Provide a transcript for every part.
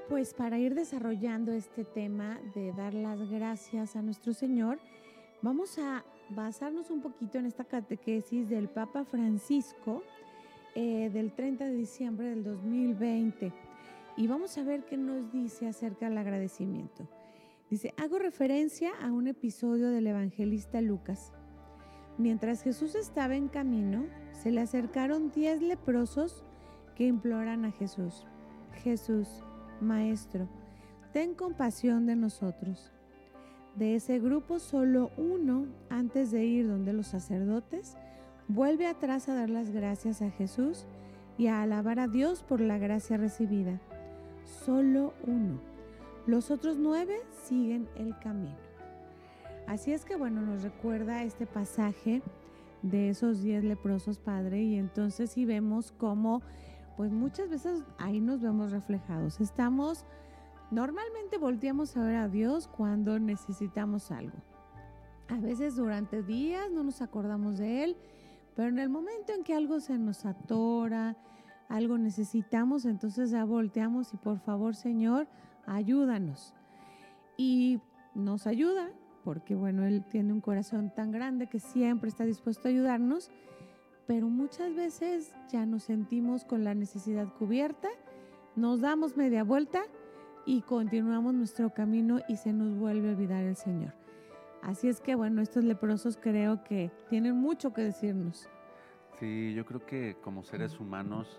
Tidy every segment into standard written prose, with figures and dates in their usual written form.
Pues para ir desarrollando este tema de dar las gracias a nuestro Señor, vamos a basarnos un poquito en esta catequesis del Papa Francisco del 30 de diciembre del 2020 y vamos a ver qué nos dice acerca del agradecimiento. Dice, hago referencia a un episodio del evangelista Lucas. Mientras Jesús estaba en camino, se le acercaron 10 leprosos que imploran a Jesús. Jesús, Maestro, ten compasión de nosotros. De ese grupo, solo uno, antes de ir donde los sacerdotes, vuelve atrás a dar las gracias a Jesús y a alabar a Dios por la gracia recibida. Solo uno. Los otros 9 siguen el camino. Así es que nos recuerda este pasaje de esos 10 leprosos, Padre, y entonces sí vemos cómo, pues muchas veces ahí nos vemos reflejados. Normalmente volteamos a ver a Dios cuando necesitamos algo. A veces durante días no nos acordamos de Él, pero en el momento en que algo se nos atora, algo necesitamos, entonces ya volteamos y por favor, Señor, ayúdanos. Y nos ayuda porque, Él tiene un corazón tan grande que siempre está dispuesto a ayudarnos, pero muchas veces ya nos sentimos con la necesidad cubierta, nos damos media vuelta y continuamos nuestro camino y se nos vuelve a olvidar el Señor. Así es que, estos leprosos creo que tienen mucho que decirnos. Sí, yo creo que como seres humanos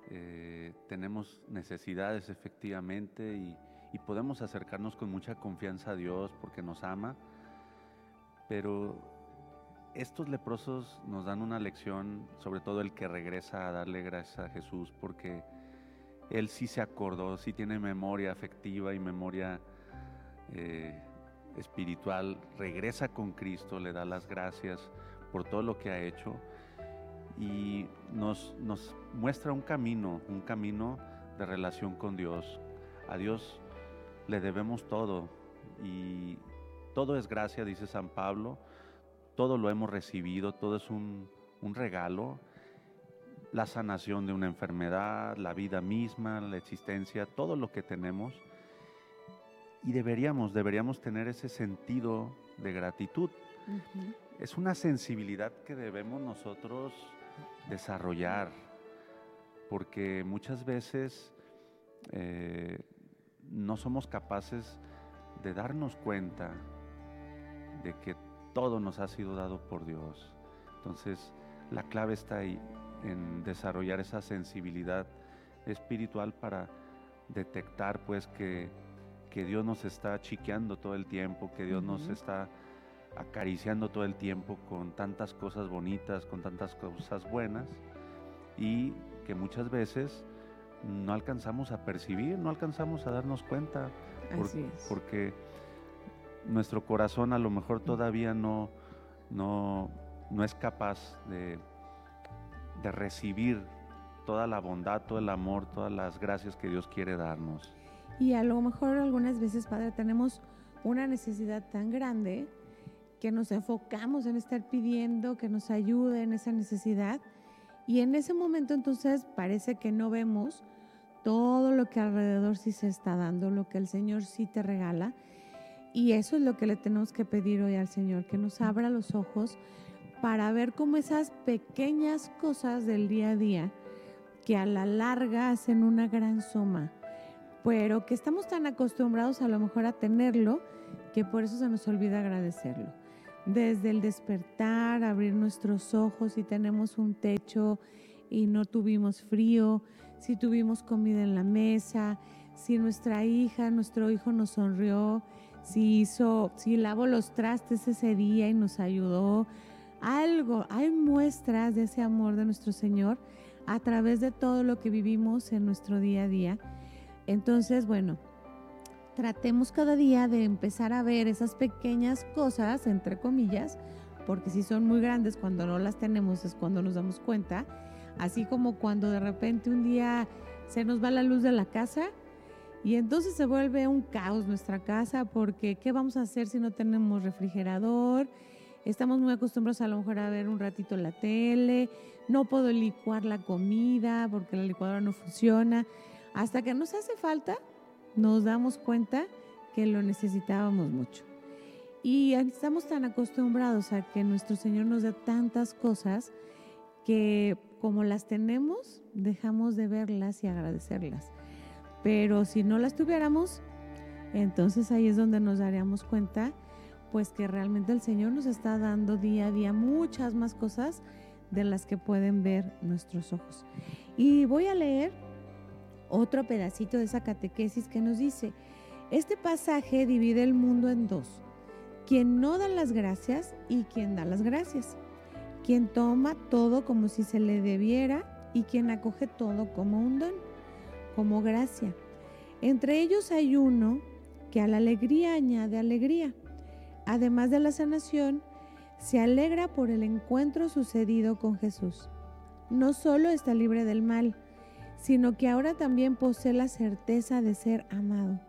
tenemos necesidades efectivamente y podemos acercarnos con mucha confianza a Dios porque nos ama, pero estos leprosos nos dan una lección, sobre todo el que regresa a darle gracias a Jesús, porque él sí se acordó, sí tiene memoria afectiva y memoria espiritual, regresa con Cristo, le da las gracias por todo lo que ha hecho y nos muestra un camino de relación con Dios. A Dios le debemos todo y todo es gracia, dice San Pablo, todo lo hemos recibido, todo es un regalo, la sanación de una enfermedad, la vida misma, la existencia, todo lo que tenemos y deberíamos tener ese sentido de gratitud. Uh-huh. Es una sensibilidad que debemos nosotros desarrollar, porque muchas veces no somos capaces de darnos cuenta de que todo nos ha sido dado por Dios. Entonces, la clave está ahí, en desarrollar esa sensibilidad espiritual para detectar pues que Dios nos está chiqueando todo el tiempo, que Dios nos está acariciando todo el tiempo con tantas cosas bonitas, con tantas cosas buenas y que muchas veces no alcanzamos a percibir, no alcanzamos a darnos cuenta porque nuestro corazón a lo mejor todavía no es capaz de recibir toda la bondad, todo el amor, todas las gracias que Dios quiere darnos. Y a lo mejor algunas veces, Padre, tenemos una necesidad tan grande que nos enfocamos en estar pidiendo que nos ayude en esa necesidad y en ese momento entonces parece que no vemos todo lo que alrededor sí se está dando, lo que el Señor sí te regala y eso es lo que le tenemos que pedir hoy al Señor, que nos abra los ojos para ver cómo esas pequeñas cosas del día a día que a la larga hacen una gran suma, pero que estamos tan acostumbrados a lo mejor a tenerlo que por eso se nos olvida agradecerlo. Desde el despertar, abrir nuestros ojos, si tenemos un techo y no tuvimos frío, si tuvimos comida en la mesa, si nuestra hija, nuestro hijo nos sonrió, si lavó los trastes ese día y nos ayudó, hay muestras de ese amor de nuestro Señor a través de todo lo que vivimos en nuestro día a día. Entonces, tratemos cada día de empezar a ver esas pequeñas cosas, entre comillas, porque si son muy grandes, cuando no las tenemos es cuando nos damos cuenta, así como cuando de repente un día se nos va la luz de la casa y entonces se vuelve un caos nuestra casa, porque ¿qué vamos a hacer si no tenemos refrigerador? Estamos muy acostumbrados a lo mejor a ver un ratito la tele, no puedo licuar la comida porque la licuadora no funciona. Hasta que nos hace falta, nos damos cuenta que lo necesitábamos mucho. Y estamos tan acostumbrados a que nuestro Señor nos dé tantas cosas que como las tenemos, dejamos de verlas y agradecerlas. Pero si no las tuviéramos, entonces ahí es donde nos daríamos cuenta pues que realmente el Señor nos está dando día a día muchas más cosas de las que pueden ver nuestros ojos. Y voy a leer otro pedacito de esa catequesis que nos dice: este pasaje divide el mundo en dos: quien no da las gracias y quien da las gracias, quien toma todo como si se le debiera y quien acoge todo como un don, como gracia. Entre ellos hay uno que a la alegría añade alegría. Además de la sanación, se alegra por el encuentro sucedido con Jesús. No solo está libre del mal, sino que ahora también posee la certeza de ser amado.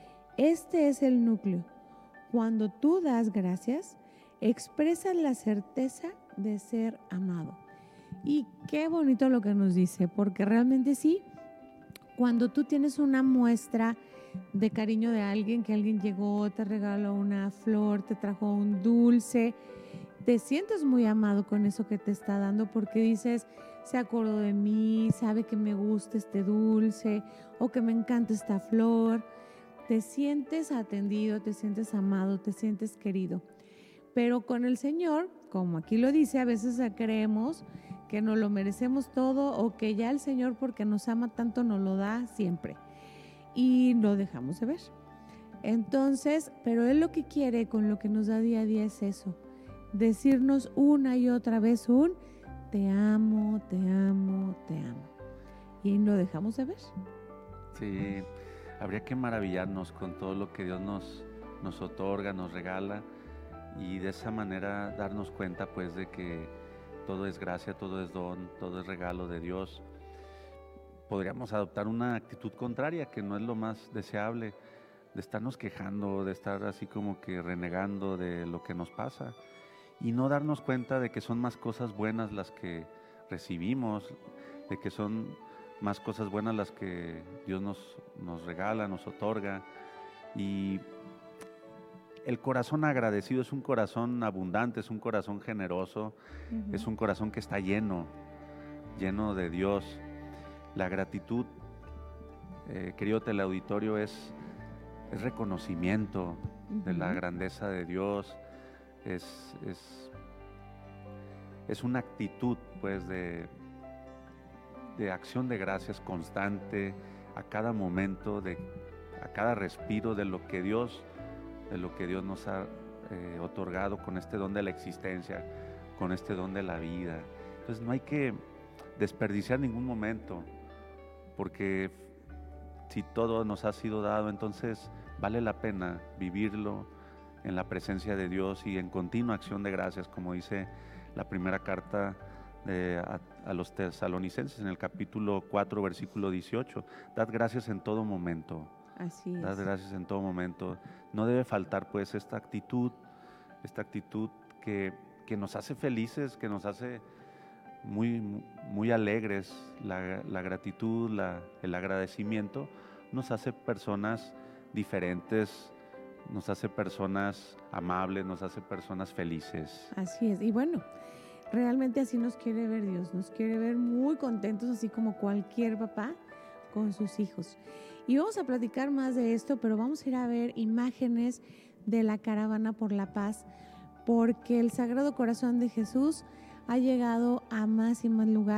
Este es el núcleo. Cuando tú das gracias, expresas la certeza de ser amado. Y qué bonito lo que nos dice, porque realmente sí, cuando tú tienes una muestra de cariño de alguien, que alguien llegó, te regaló una flor, te trajo un dulce, te sientes muy amado con eso que te está dando, porque dices, se acordó de mí, sabe que me gusta este dulce o que me encanta esta flor. Te sientes atendido, te sientes amado, te sientes querido. Pero con el Señor, como aquí lo dice, a veces creemos que no lo merecemos todo o que ya el Señor, porque nos ama tanto, nos lo da siempre. Y lo dejamos de ver. Entonces, pero Él lo que quiere con lo que nos da día a día es eso: decirnos una y otra vez te amo, te amo, te amo. Y lo dejamos de ver. Sí, habría que maravillarnos con todo lo que Dios nos otorga, nos regala, y de esa manera darnos cuenta pues de que todo es gracia, todo es don, todo es regalo de Dios. Podríamos adoptar una actitud contraria, que no es lo más deseable, de estarnos quejando, de estar así como que renegando de lo que nos pasa y no darnos cuenta de que son más cosas buenas las que recibimos, de que son más cosas buenas las que Dios nos regala, nos otorga. Y el corazón agradecido es un corazón abundante, es un corazón generoso, es un corazón que está lleno de Dios. La gratitud, querido teleauditorio, es reconocimiento de la grandeza de Dios, es una actitud pues de acción de gracias constante a cada momento, a cada respiro de lo que Dios nos ha otorgado con este don de la existencia, con este don de la vida. Entonces no hay que desperdiciar ningún momento, porque si todo nos ha sido dado, entonces vale la pena vivirlo en la presencia de Dios y en continua acción de gracias, como dice la primera carta a los tesalonicenses en el capítulo 4, versículo 18. Dad gracias en todo momento. Así es. Dad gracias en todo momento. No debe faltar pues esta actitud que nos hace felices, que nos hace muy, muy alegres. La gratitud, el agradecimiento nos hace personas diferentes, nos hace personas amables, nos hace personas felices. Así es. Y bueno, realmente así nos quiere ver Dios, nos quiere ver muy contentos, así como cualquier papá con sus hijos. Y vamos a platicar más de esto, pero vamos a ir a ver imágenes de la Caravana por la Paz, porque el Sagrado Corazón de Jesús ha llegado a más y más lugares.